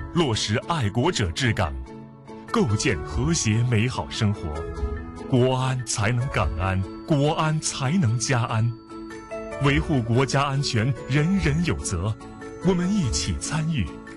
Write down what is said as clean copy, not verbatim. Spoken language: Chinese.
落实爱国者治港，构建和谐美好生活。国安才能港安，国安才能家安。维护国家安全，人人有责。我们一起参与，